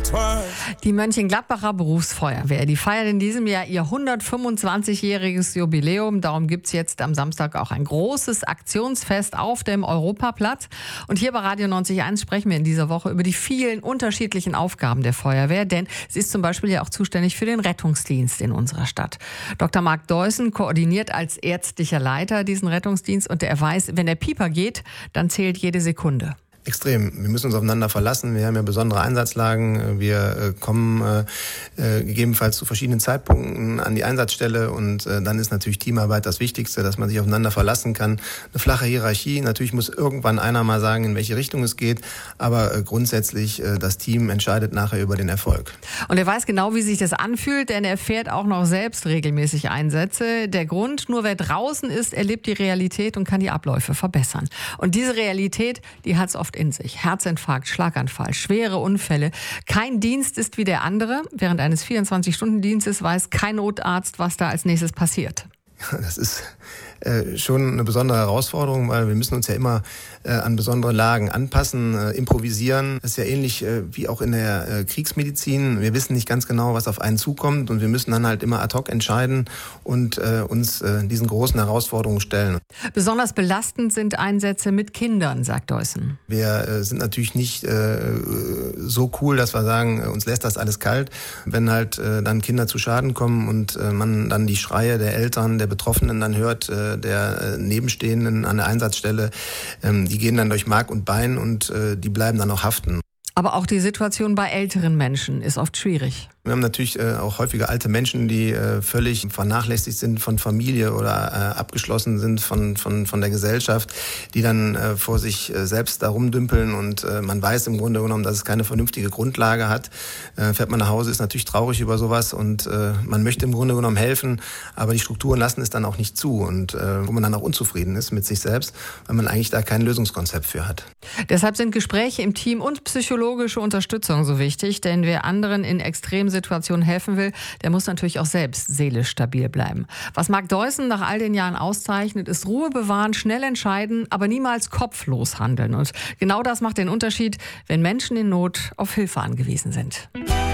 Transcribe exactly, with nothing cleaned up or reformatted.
Die Mönchengladbacher Berufsfeuerwehr, die feiert in diesem Jahr ihr hundertfünfundzwanzigjähriges Jubiläum. Darum gibt es jetzt am Samstag auch ein großes Aktionsfest auf dem Europaplatz. Und hier bei Radio neunzig Komma eins sprechen wir in dieser Woche über die vielen unterschiedlichen Aufgaben der Feuerwehr. Denn sie ist zum Beispiel ja auch zuständig für den Rettungsdienst in unserer Stadt. Doktor Marc Deussen koordiniert als ärztlicher Leiter diesen Rettungsdienst. Und er weiß, wenn der Pieper geht, dann zählt jede Sekunde. Extrem. Wir müssen uns aufeinander verlassen. Wir haben ja besondere Einsatzlagen. Wir äh, kommen äh, gegebenenfalls zu verschiedenen Zeitpunkten an die Einsatzstelle und äh, dann ist natürlich Teamarbeit das Wichtigste, dass man sich aufeinander verlassen kann. Eine flache Hierarchie. Natürlich muss irgendwann einer mal sagen, in welche Richtung es geht, aber äh, grundsätzlich äh, das Team entscheidet nachher über den Erfolg. Und er weiß genau, wie sich das anfühlt, denn er fährt auch noch selbst regelmäßig Einsätze. Der Grund, nur wer draußen ist, erlebt die Realität und kann die Abläufe verbessern. Und diese Realität, die hat es oft in sich. Herzinfarkt, Schlaganfall, schwere Unfälle. Kein Dienst ist wie der andere. Während eines vierundzwanzig-Stunden-Dienstes weiß kein Notarzt, was da als nächstes passiert. Das ist äh, schon eine besondere Herausforderung, weil wir müssen uns ja immer äh, an besondere Lagen anpassen, äh, improvisieren. Das ist ja ähnlich äh, wie auch in der äh, Kriegsmedizin. Wir wissen nicht ganz genau, was auf einen zukommt und wir müssen dann halt immer ad hoc entscheiden und äh, uns äh, diesen großen Herausforderungen stellen. Besonders belastend sind Einsätze mit Kindern, sagt Deussen. Wir äh, sind natürlich nicht äh, so cool, dass wir sagen, äh, uns lässt das alles kalt. Wenn halt äh, dann Kinder zu Schaden kommen und äh, man dann die Schreie der Eltern, der Betroffenen dann hört, äh, der äh, Nebenstehenden an der Einsatzstelle, ähm, die gehen dann durch Mark und Bein und äh, die bleiben dann auch haften. Aber auch die Situation bei älteren Menschen ist oft schwierig. Wir haben natürlich äh, auch häufige alte Menschen, die äh, völlig vernachlässigt sind von Familie oder äh, abgeschlossen sind von von von der Gesellschaft, die dann äh, vor sich äh, selbst da rumdümpeln und äh, man weiß im Grunde genommen, dass es keine vernünftige Grundlage hat. Äh, fährt man nach Hause, ist natürlich traurig über sowas und äh, man möchte im Grunde genommen helfen, aber die Strukturen lassen es dann auch nicht zu und äh, wo man dann auch unzufrieden ist mit sich selbst, weil man eigentlich da kein Lösungskonzept für hat. Deshalb sind Gespräche im Team und psychologische Unterstützung so wichtig, denn wer anderen in Extremsituationen helfen will, der muss natürlich auch selbst seelisch stabil bleiben. Was Marc Deussen nach all den Jahren auszeichnet, ist Ruhe bewahren, schnell entscheiden, aber niemals kopflos handeln. Und genau das macht den Unterschied, wenn Menschen in Not auf Hilfe angewiesen sind.